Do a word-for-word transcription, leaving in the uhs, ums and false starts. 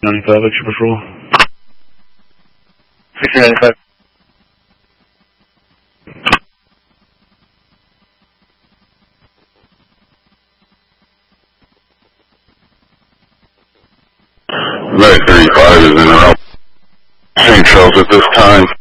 ninety-five, extra patrol. sixteen ninety-five. Light thirty-five is in route. Saint Charles at this time.